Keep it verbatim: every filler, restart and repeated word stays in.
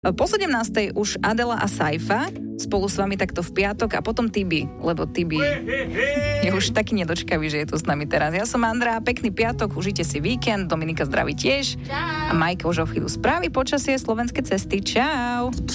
Po sedemnástej už Adela a Saifa spolu s vami takto v piatok a potom Tibi, lebo Tibi je už taký nedočkavý, že je tu s nami teraz. Ja som Andrea, pekný piatok, užite si víkend, Dominika zdraví tiež. Čau. A Majka už o chvíľu spraví počasie slovenské cesty. Čau.